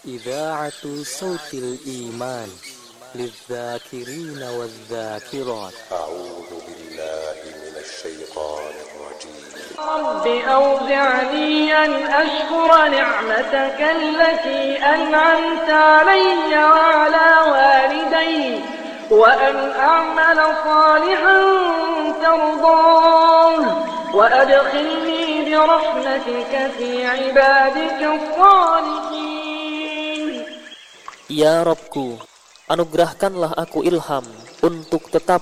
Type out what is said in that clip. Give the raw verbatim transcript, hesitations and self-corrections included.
إذاعة صوت الإيمان للذاكرين والذاكرات. أعوذ بالله من الشيطان الرجيم. رب أوزعني أن أشكر نعمتك التي أنعمت علي وعلى والدي وأن أعمل صالحا ترضاه وأدخلني برحمتك في عبادك الصالحين. Ya Rabbku, anugerahkanlah aku ilham untuk tetap